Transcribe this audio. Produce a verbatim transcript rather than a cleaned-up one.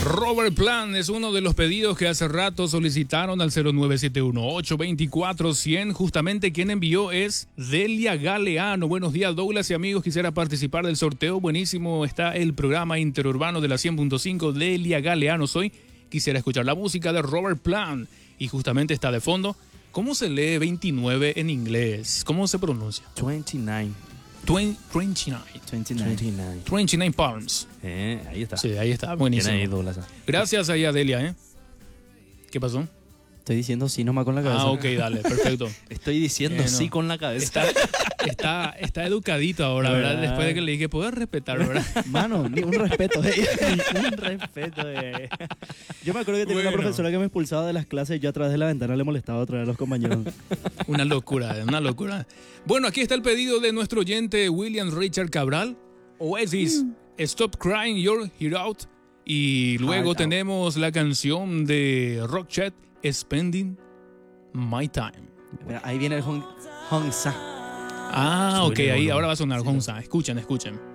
Robert Plant es uno de los pedidos que hace rato solicitaron al cero nueve siete uno, ocho dos cuatro, uno cero cero. Justamente quien envió es Delia Galeano. Buenos días, Douglas y amigos. Quisiera participar del sorteo. Buenísimo está el programa interurbano de la cien punto cinco. Delia Galeano soy. Quisiera escuchar la música de Robert Plant. Y justamente está de fondo. ¿Cómo se lee veintinueve en inglés? ¿Cómo se pronuncia? veintinueve. Twen- veintinueve. veintinueve. veintinueve palms. Eh, ahí está. Sí, ahí está. Buenísimo. Ahí, Douglas. Gracias ahí a Delia, ¿eh? ¿Qué pasó? Estoy diciendo sí nomás con la cabeza. Ah, ok, dale, perfecto. Estoy diciendo Eh, no. sí con la cabeza. Está, está, está educadito ahora, ¿verdad? Después de que le dije, ¿puedes respetar, verdad? Mano, ni un respeto. eh. Un respeto. Eh. Yo me acuerdo que tenía Bueno. una profesora que me expulsaba de las clases y yo a través de la ventana le molestaba otra vez a los compañeros. Una locura, una locura. Bueno, aquí está el pedido de nuestro oyente William Richard Cabral. Oasis, Stop Crying Your Heart Out. Y luego Heart tenemos la canción de Rockchat, Spending My Time. Mira, ahí viene el Hong, Hong Sa. Ah, ok, Súbele, ahí boludo. ahora va a sonar Gonza. Escuchen, escuchen.